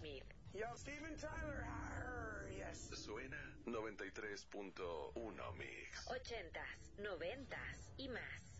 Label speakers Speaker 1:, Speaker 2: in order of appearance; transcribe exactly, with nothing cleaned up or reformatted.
Speaker 1: Smith.
Speaker 2: Yo, Steven Tyler. Arr, yes.
Speaker 3: Suena noventa y tres punto uno Mix.
Speaker 1: Ochentas, noventas y más.